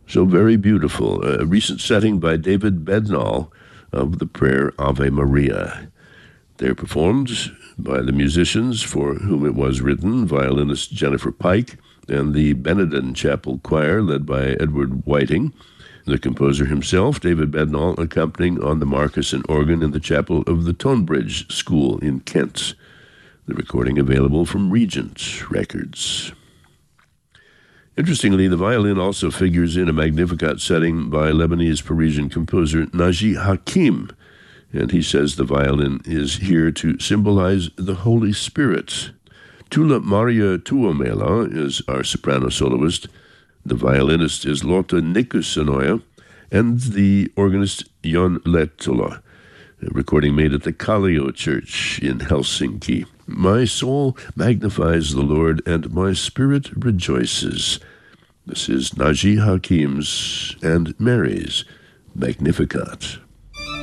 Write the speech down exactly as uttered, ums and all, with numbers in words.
So very beautiful. A recent setting by David Bednall of the prayer Ave Maria. They're performed by the musicians for whom it was written, violinist Jennifer Pike, and the Benedon Chapel Choir led by Edward Whiting. The composer himself, David Bednall, accompanying on the Marcus organ in the chapel of the Tonebridge School in Kent. The recording available from Regent Records. Interestingly, the violin also figures in a Magnificat setting by Lebanese-Parisian composer Naji Hakim, and he says the violin is here to symbolize the Holy Spirit. Tula Maria Tuomela is our soprano soloist. The violinist is Lotta Nikusanoja, and the organist Jon Lehtola. A recording made at the Kallio Church in Helsinki. My soul magnifies the Lord, and my spirit rejoices. This is Naji Hakim's and Mary's Magnificat.